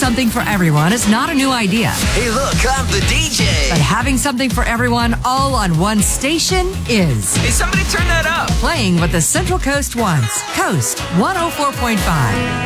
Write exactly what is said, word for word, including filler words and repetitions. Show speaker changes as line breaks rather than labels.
something for everyone is not a new idea.
Hey, look, I'm the D J.
But having something for everyone all on one station is.
Hey, somebody turn that up.
Playing what the Central Coast wants. Coast one oh four point five.